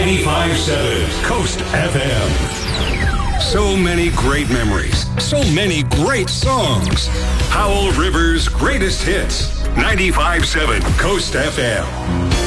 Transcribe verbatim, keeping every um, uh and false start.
ninety-five point seven Coast F M. So many great memories. So many great songs. Howell Rivers' greatest hits. ninety-five point seven Coast F M.